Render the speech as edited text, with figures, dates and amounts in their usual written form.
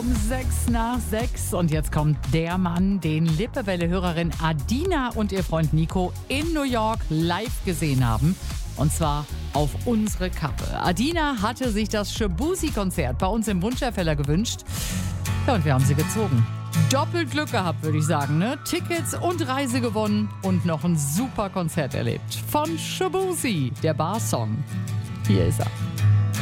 6:06 und jetzt kommt der Mann, den Lippewelle-Hörerin Adina und ihr Freund Nico in New York live gesehen haben. Und zwar auf unsere Kappe. Adina hatte sich das Shaboozey-Konzert bei uns im Wunderfeller gewünscht. Ja, und wir haben sie gezogen. Doppelt Glück gehabt, würde ich sagen, ne? Tickets und Reise gewonnen und noch ein super Konzert erlebt. Von Shaboozey, der Bar-Song. Hier ist er.